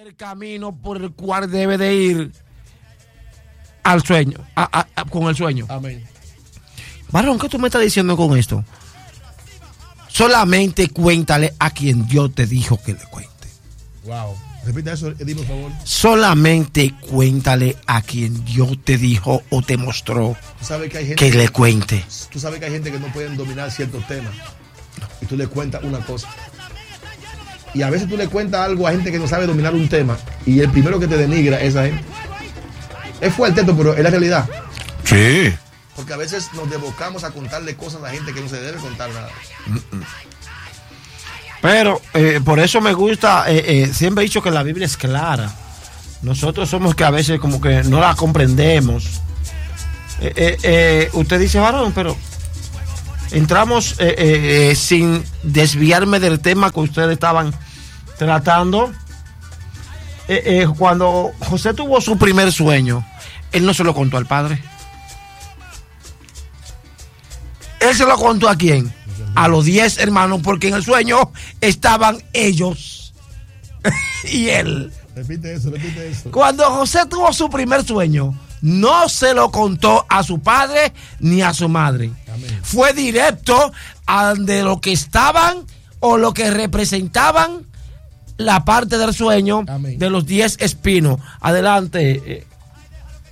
el camino por el cual debe de ir al sueño, con el sueño. Amén. Varón, ¿qué tú me estás diciendo con esto? Solamente cuéntale a quien Dios te dijo que le cuente. Wow. Repita eso, Eddie, por favor. Solamente cuéntale a quien Dios te dijo o te mostró que le cuente. Tú sabes que hay gente que no pueden dominar ciertos temas. Y tú le cuentas una cosa. Y a veces tú le cuentas algo a gente que no sabe dominar un tema. Y el primero que te denigra es a gente. Es fuerte esto, pero es la realidad. Sí. Porque a veces nos devocamos a contarle cosas a la gente que no se debe contar nada. Pero por eso me gusta, siempre he dicho que la Biblia es clara. Nosotros somos que a veces como que no la comprendemos. Usted dice, varón, pero entramos sin desviarme del tema que ustedes estaban tratando. Cuando José tuvo su primer sueño, él no se lo contó al padre. ¿Él se lo contó a quién? A los 10 hermanos, porque en el sueño estaban ellos y él. Repite eso. Cuando José tuvo su primer sueño, no se lo contó a su padre ni a su madre. Amén. Fue directo a de lo que estaban o lo que representaban la parte del sueño. Amén. De los 10 espinos. Adelante,